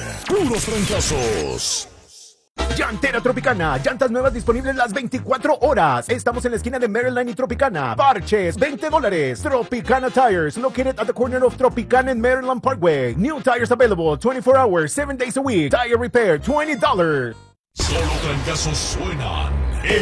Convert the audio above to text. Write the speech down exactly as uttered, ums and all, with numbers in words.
puros trancazos. Llantera Tropicana, llantas nuevas disponibles las veinticuatro horas. Estamos en la esquina de Maryland y Tropicana. Parches, veinte dólares. Tropicana Tires, located at the corner of Tropicana and Maryland Parkway. New tires available twenty-four hours, seven days a week. Tire repair, twenty dollars. Solo trancazos suenan.